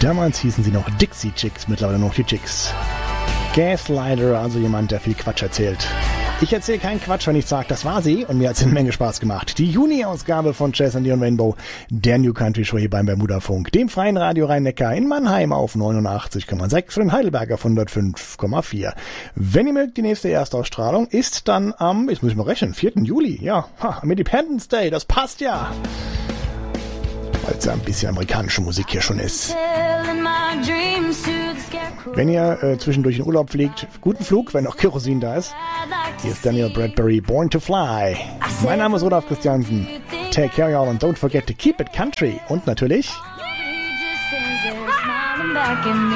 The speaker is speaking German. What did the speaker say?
Damals hießen sie noch Dixie Chicks, mittlerweile noch die Chicks. Gaslighter, also jemand, der viel Quatsch erzählt. Ich erzähle keinen Quatsch, wenn ich sage, das war sie und mir hat es eine Menge Spaß gemacht. Die Juni-Ausgabe von Jazz and Neon Rainbow, der New Country Show hier beim Bermuda-Funk, dem freien Radio Rhein-Neckar in Mannheim auf 89,6 und in Heidelberg auf 105,4. Wenn ihr mögt, die nächste Erstausstrahlung ist dann am, jetzt muss ich mal rechnen, 4. Juli, ja, am Independence Day, das passt ja. Weil es ja ein bisschen amerikanische Musik hier schon ist. Wenn ihr zwischendurch in Urlaub fliegt, guten Flug, wenn noch Kerosin da ist. Hier ist Daniel Bradbury, Born to Fly. Mein Name ist Olaf Christiansen. Take care, y'all, and don't forget to keep it country. Und natürlich...